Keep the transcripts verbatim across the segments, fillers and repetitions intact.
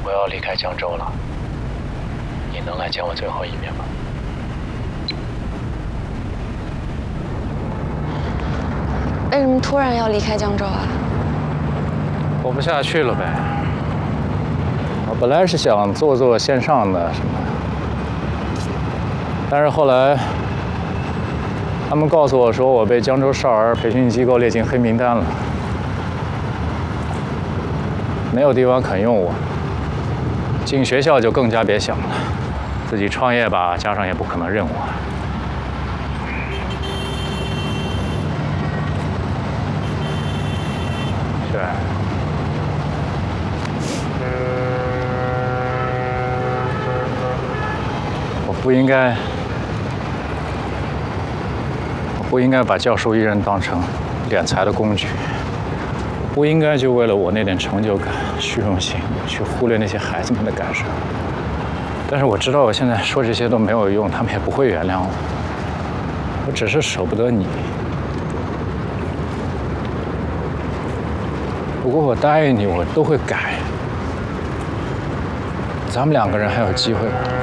我要离开江州了，你能来见我最后一面吗？ 为什么突然要离开江州啊？ 活不下去了呗。我本来是想做做线上的什么，但是后来他们告诉我说我被江州少儿培训机构列进黑名单了，没有地方肯用我。进学校就更加别想了，自己创业吧，家长也不可能认我。是。我不应该，我不应该把教书育人当成敛财的工具。不应该就为了我那点成就感、虚荣心，去忽略那些孩子们的感受。但是我知道，我现在说这些都没有用，他们也不会原谅我。我只是舍不得你。不过我答应你，我都会改。咱们两个人还有机会。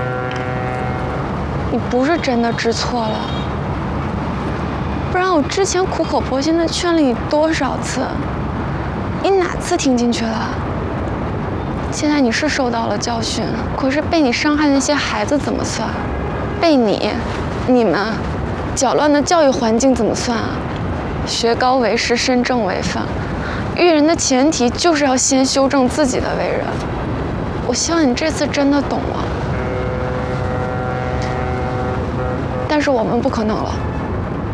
你不是真的知错了，不然我之前苦口婆心的劝了你多少次，你哪次听进去了？现在你是受到了教训，可是被你伤害的那些孩子怎么算？被你、你们搅乱的教育环境怎么算啊？学高为师，身正为范。育人的前提就是要先修正自己的为人。我希望你这次真的懂了，但是我们不可能了。